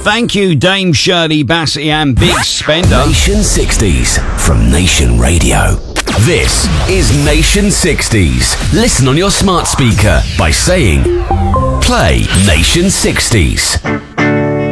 Thank you, Dame Shirley Bassey and Big Spender. Nation 60s from Nation Radio. This is Nation 60s. Listen on your smart speaker by saying, play Nation 60s.